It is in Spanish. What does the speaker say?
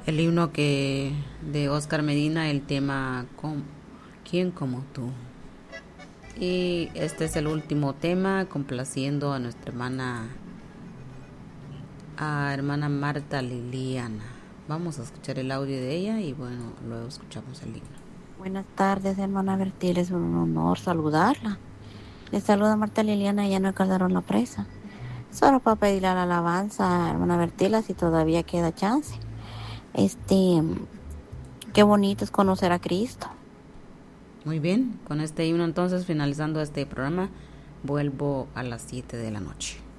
El himno que de Oscar Medina, el tema ¿Quién como tú? Y este es el último tema, complaciendo a nuestra hermana Marta Liliana. Vamos a escuchar el audio de ella y bueno, luego escuchamos el himno. Buenas tardes, hermana Bertil, es un honor saludarla. Le saluda Marta Liliana, ya no Calderón la presa. Solo para pedirle la alabanza, hermana Bertila, si todavía queda chance. Este, qué bonito es conocer a Cristo. Muy bien, con este himno entonces, finalizando este programa, vuelvo a las 7 de la noche.